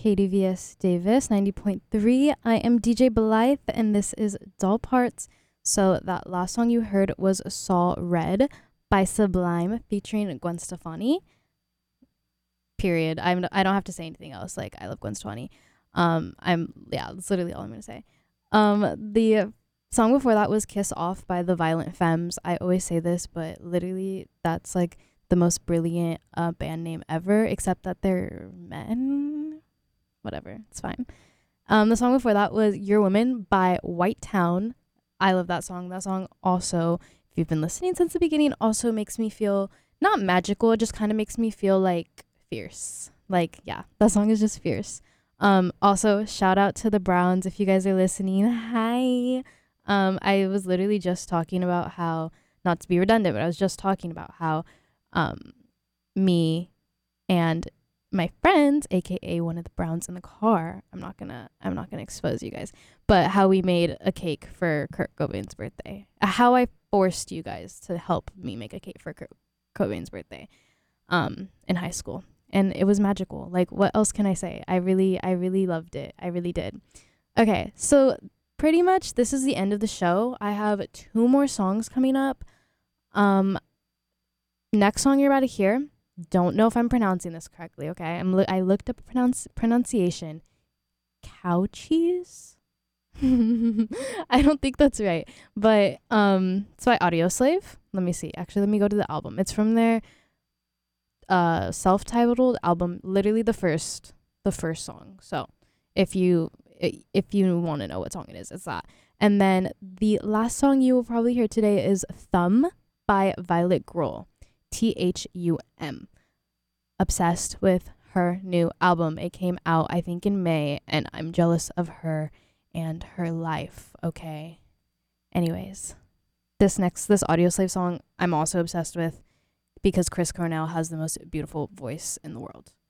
KDVS Davis 90.3. I am DJ Blythe, and this is Doll Parts. So, that last song you heard was Saw Red by Sublime featuring Gwen Stefani. Period. I don't have to say anything else. Like, I love Gwen Stefani. That's literally all I'm gonna say. The song before that was Kiss Off by the Violent Femmes. I always say this, but literally that's like the most brilliant band name ever, except that they're men. Whatever, it's fine. The song before that was Your Woman by White Town. I love that song. That song also, if you've been listening since the beginning, also makes me feel not magical. It just kind of makes me feel like fierce. Like, yeah, that song is just fierce. Also, shout out to the Browns if you guys are listening. Hi. I was literally just talking about how, not to be redundant, but I was just talking about how me and my friends, aka one of the Browns in the car, I'm not gonna expose you guys, but how we made a cake for Kurt Cobain's birthday. How I forced you guys to help me make a cake for Kurt Cobain's birthday in high school. And it was magical. Like, what else can I say? I really loved it. I really did. Okay, so pretty much this is the end of the show. I have 2 more songs coming up. Next song you're about to hear, don't know if I'm pronouncing this correctly, okay? I looked up pronunciation. Cow cheese? I don't think that's right. But it's by Audioslave. Let me see. Actually, let me go to the album. It's from their self-titled album, literally the first song. So if you want to know what song it is, it's that. And then the last song you will probably hear today is Thumb by Violet Grohl. THUM. Obsessed with her new album. It came out, I think, in May, and I'm jealous of her and her life, okay? Anyways, this Audioslave song I'm also obsessed with because Chris Cornell has the most beautiful voice in the world.